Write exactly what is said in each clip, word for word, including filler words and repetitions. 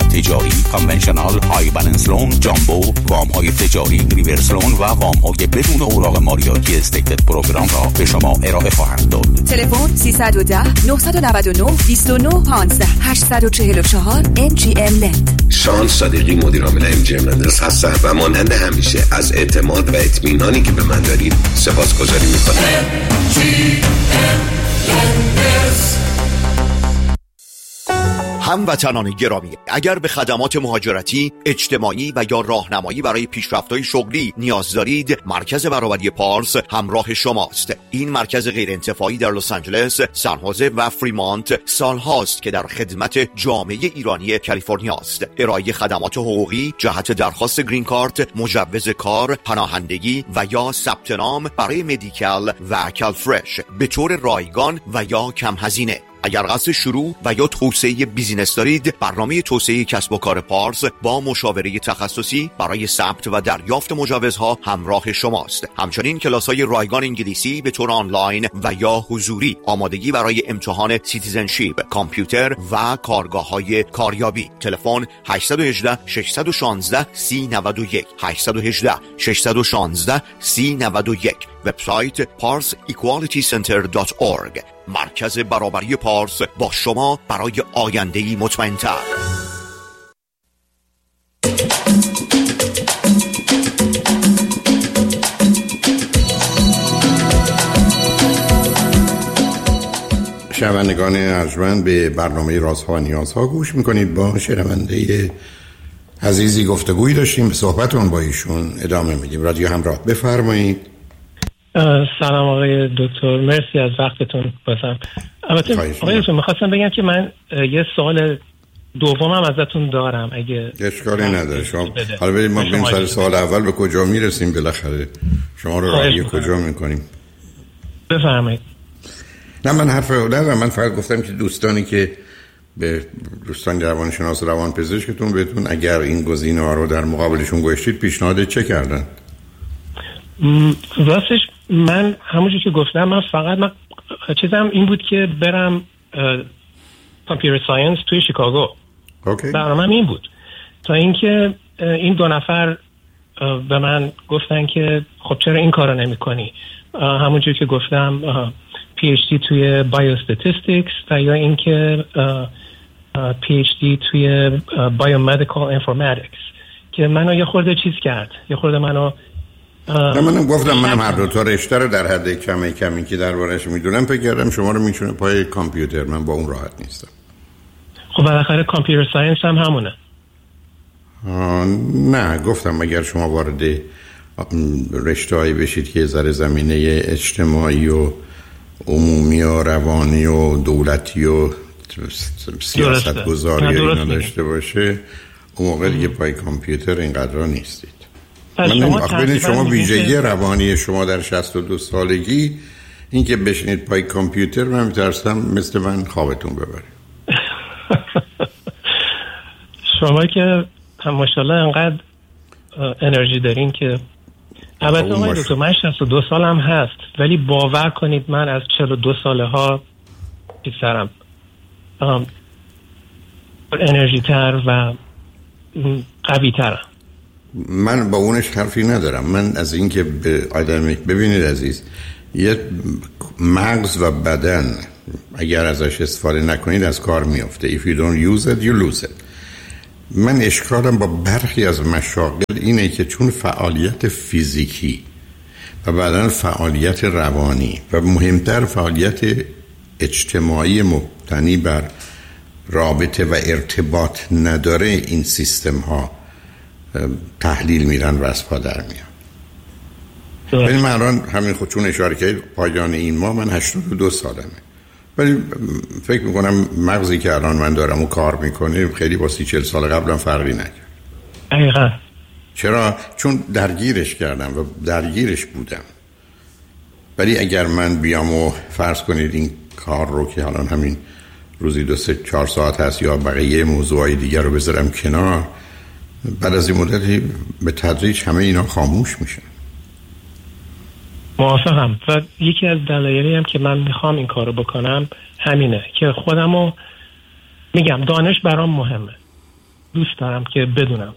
تجاری، کانونشنال، های بالانس لون، جامبو، وام‌های تجاری، ریورس لون و وام‌های بدون اوراق مالیاتی استیتد پروگرام را به شما ارائه خواهند داد. تلفن سیصد و ده نهصد و نود و نه بیست و نه پانزده هشتصد و چهل و چهار ام جی ام لند. شان صادقی مدیر عامل ام جی ام لندرز هستم و مانند همیشه از اعتماد و اطمینانی که به من دارید سپاسگزاری می‌کنم. ام جی ام لندرز. هموطنان گرامی، اگر به خدمات مهاجرتی، اجتماعی و یا راهنمایی برای پیشرفت‌های شغلی نیاز دارید، مرکز برابری پارس همراه شماست. این مرکز غیرانتفاعی در لس آنجلس، سان خوزه و فریمانت سالهاست که در خدمت جامعه ایرانی کالیفرنیا است. ارائه خدمات حقوقی جهت درخواست گرین کارت، مجوز کار، پناهندگی و یا ثبت نام برای مدیکال و کالفرش به طور رایگان و یا کم هزینه. اگر قصد شروع و یا توسعه بیزینس دارید، برنامه توسعه کسب و کار پارس با مشاوره تخصصی برای ثبت و دریافت مجوزها همراه شماست. همچنین کلاس‌های رایگان انگلیسی به طور آنلاین و یا حضوری، آمادگی برای امتحان سیتیزنشیپ، کامپیوتر و کارگاه‌های کاریابی. تلفن هشت یک هشت شش یک شش سه نه یک هشت یک هشت شش یک شش سه نه یک. وبسایت پارس ایکوالیتی سنتر دات اورگ. مرکز برابری پارس با شما برای آینده‌ای مطمئن‌تر. شنوندگان ارجمند، به برنامه رازها و نیازها گوش میکنید. با شنونده عزیزی گفتگویی داشتیم، به صحبتون با ایشون ادامه میدیم. رادیو همراه، بفرمایید. سلام آقای دکتر، مرسی از وقتتون. بازم البته آقای دکتر میخواستم بگم که من یه سوال دومم ازتون دارم اگه اشکالی نداره. شما حالا بریم ما بریم سر سوال اول به کجا میرسیم بالاخره، شما رو راهی کجا میکنیم. بفرمایید. نه من حرف ندارم، من فقط گفتم که دوستانی که به دوستان روانشناس و روانپزشکتون بهتون اگر این گزینه‌ها رو در مقابلشون گذاشتید پیشنهاد چه کردن؟ راستش من همونجور که گفتم، من فقط من چیزم این بود که برم کامپیوتر ساینس توی شیکاگو. اوکی. برنامه‌م این بود تا اینکه این دو نفر به من گفتن که خب چرا این کارو نمی‌کنی؟ همونجور که گفتم پی اچ دی توی بایوستاتیستیکس و یا اینکه پی اچ دی توی بایومدیکال انفورماتیکس که منو یه خورده چیز کرد، یه خورده منو نه منم گفتم منم هر دو تا رشته رو در حد کمی کمی که دربارش میدونم فکر کردم شما رو میتونه پای کامپیوتر، من با اون راحت نیستم. خب بالاخره کامپیوتر ساینس هم همونه. نه گفتم اگر شما وارد رشته‌ای بشید که ذره زمینه اجتماعی و عمومی و روانی و دولتی و سیاست گذاری اینا داشته باشه، اون موقع دیگه پای کامپیوتر اینقدر نیستید. من نمی‌خوام شما ویژگی روانی شما در شصت و دو سالگی این که بشینید پای کامپیوتر، من میترسم مثل من خوابتون ببره. شما که ماشاءالله انقدر انرژی دارین که البته آقای دکتر من شصت و دو سالم هست، ولی باور کنید من از چهل و دو ساله ها بیشترم انرژی تر و قوی ترم. من با اونش حرفی ندارم. من از این که به آدم ببینید عزیز، یه مغز و بدن اگر ازش استفاده نکنید از کار میافته. If you don't use it you lose it. من اشکالم با برخی از مشاغل اینه که چون فعالیت فیزیکی و بعداً فعالیت روانی و مهمتر فعالیت اجتماعی مبتنی بر رابطه و ارتباط نداره، این سیستم ها تحلیل میرن و از پا در میان. ولی من الان همین خود چون اشاره کردید پایان این ماه من هشتاد و دو سالمه، ولی فکر میکنم مغزی که الان من دارم و کار میکنه خیلی با سی چل سال قبلم فرقی نکرد. دقیقاً. چرا؟ چون درگیرش کردم و درگیرش بودم. ولی اگر من بیام و فرض کنید این کار رو که الان همین روزی دو سه چهار ساعت هست یا بقیه موضوعای دیگر رو بذارم کنار، بعد از این مدتی به تدریج همه اینا خاموش میشن. موافقم. و یکی از دلایلی هم که من میخوام این کارو بکنم همینه که خودمو میگم دانش برام مهمه. دوست دارم که بدونم.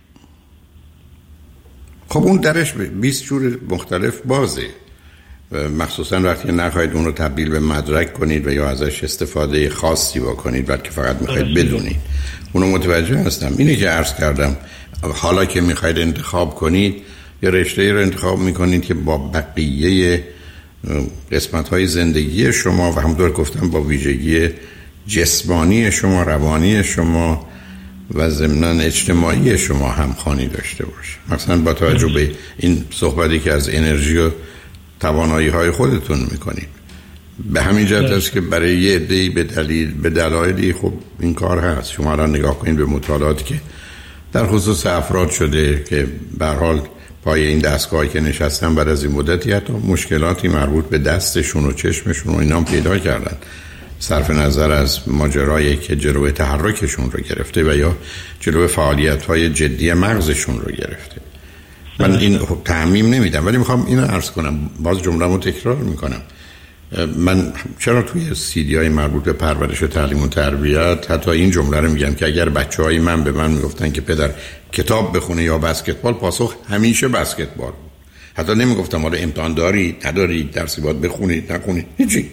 خب اون درش بیست جور مختلف بازه، مخصوصا وقتی نخواهید اون رو تبدیل به مدرک کنید و یا ازش استفاده خاصی بکنید بلکه فقط میخواید بدونید. اونو متوجه هستم. اینه که عرض کردم حالا که میخواید انتخاب کنید یا رشته رو انتخاب میکنید که با بقیه قسمت‌های زندگی شما و همونطور گفتم با ویژگی جسمانی شما، روانی شما و ضمناً اجتماعی شما همخوانی داشته باشه. مثلا با توجه به این صحبتی که از انرژی و توانایی‌های خودتون میکنید، به همین جهت است که برای یه عده‌ای به دلیل به دلایلی خب این کار هست. شما الان نگاه کنید به مطالعاتی که در خصوص افراد شده که به هر حال پای این دستگاهی که نشستن بعد از این مدتی حتی مشکلاتی مربوط به دستشون و چشمشون و اینا پیدا کردن، صرف نظر از ماجرایی که جلوی تحرکشون رو گرفته و یا جلوی فعالیت‌های جدی مغزشون رو گرفته. من این تعمیم نمیدم ولی میخوام اینو عرض کنم، باز جمله‌مو تکرار میکنم. من چرا توی سیدی های مربوط به پرورش و تعلیم و تربیت حتی این جمله رو میگم که اگر بچه های من به من میگفتن که پدر کتاب بخونه یا بسکتبال، پاسخ همیشه بسکتبال. حتی نمیگفتم حالا امتحان داری نداری، درسی باید بخونید نخونید، هیچی.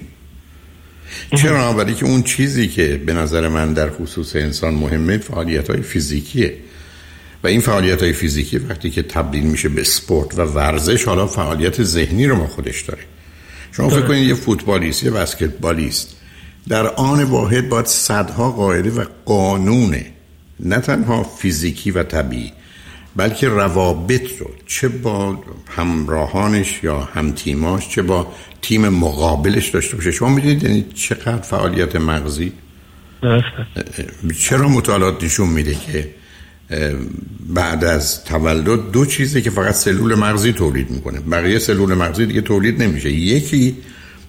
چرا؟ ولی که اون چیزی که به نظر من در خصوص انسان مهمه فعالیت های فیزیکیه و این فعالیت های فیزیکی وقتی که تبدیل میشه به اسپورت و ورزش، حالا فعالیت ذهنی رو ما خودش داره. شما فکر کنید یه فوتبالیست، یه بسکتبالیست در آن واحد باید صدها قاعده و قانون نه تنها فیزیکی و طبیعی بلکه روابط رو چه با همراهانش یا همتیماش چه با تیم مقابلش داشته باشه. شما میدونید یعنی چقدر فعالیت مغزی؟ درسته. چرا مطالعات نشون میده که بعد از تولد دو چیزی که فقط سلول مغزی تولید میکنه، بقیه سلول مغزی دیگه تولید نمیشه. یکی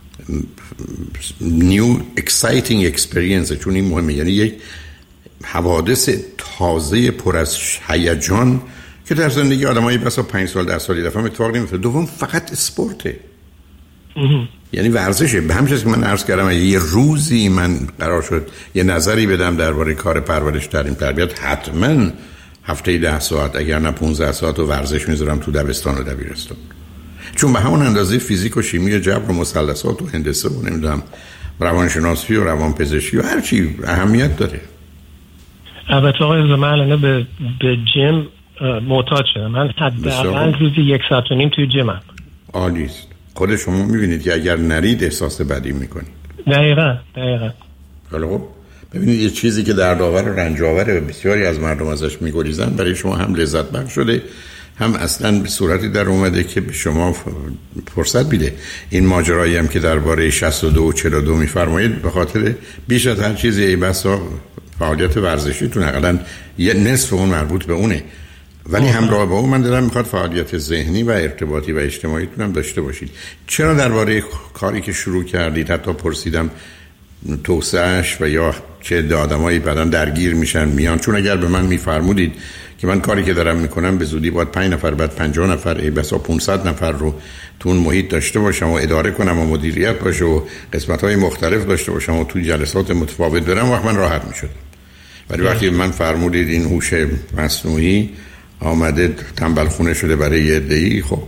new exciting experience، چون این مهمه، یعنی یک حوادث تازه پر از هیجان که در زندگی آدمایی بسا پنج سال در سالی دفعه اتفاق نمیفته. دوم فقط اسپورته، یعنی ورزشه. به همین جهت که من عرض کردم یه روزی من قرار شد یه نظری بدم درباره کار پرورش تعلیم تربیت، حتما هفته ده ساعت اگر نه پانزده ساعت و ورزش میذارم تو دبستان و دبیرستان، چون به همون اندازه فیزیک و شیمی و جبر و مثلثات و هندسه و نمیدونم روانشناسی و روانپزشکی و هر چی اهمیت داره. البته آقای من الان به به جیم معتاد شدم. من حداقل روزی یک ساعت و نیم توی جیمم. عالی است. خود شما میبینید که اگر نرید احساس بدی میکنید. دقیقاً دقیقاً. خب ببینید یه چیزی که دردآور و رنج‌آور و بسیاری از مردم ازش میگریزن برای شما هم لذت بخش شده، هم اصلا به صورتی در اومده که به شما فرصت میده. این ماجرایی هم که درباره شصت و دو و چهل و دو میفرمایید به خاطر بیش از هر چیزی ای بسا فعالیت ورزشیتون حداقل یه نصف اون مربوط به اونه، ولی همراه با اون من دلم میخواد فعالیت ذهنی و ارتباطی و اجتماعیتون هم داشته باشید. چرا درباره کاری که شروع کردید حتی پرسیدم توسعه‌اش و یا چه آدمایی بعداً درگیر میشن میان، چون اگر به من میفرمودید که من کاری که دارم میکنم به زودی باید پنج نفر بعد پنجاه نفر ای بسا پانصد نفر رو تو اون محیط داشته باشم و اداره کنم و مدیریت باشه و قسمت‌های مختلف داشته باشم و تو جلسات متفاوت برم، وقت من راحت میشد. ولی وقتی من فرمودید این هوش مصنوعی آمده تنبل خونه شده برای یه عده‌ای، خب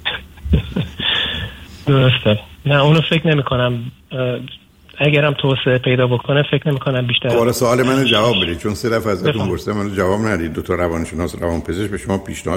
درسته. نه اونو فکر نمی کنم اگرم توسعه پیدا بکنه فکر نمی کنم بیشتر. حالا سوال منو جواب بدید، چون سه دفعه ازتون پرسیدم منو جواب ندید. دو تا روانشناس روانپزشک به شما پیشنهاد